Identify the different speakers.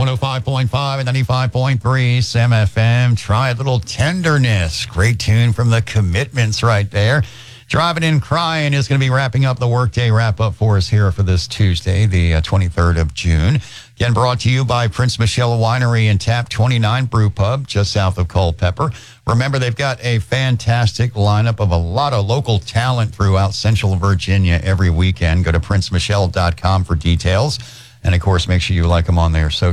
Speaker 1: 105.5 and 95.3 Sam FM. Try a little tenderness. Great tune from the Commitments right there. Driving in Crying is going to be wrapping up the workday wrap-up for us here for this Tuesday, the 23rd of June. Again, brought to you by Prince Michelle Winery and Tap 29 Brew Pub, just south of Culpeper. Remember, they've got a fantastic lineup of a lot of local talent throughout Central Virginia every weekend. Go to princemichelle.com for details. And, of course, make sure you like them on their social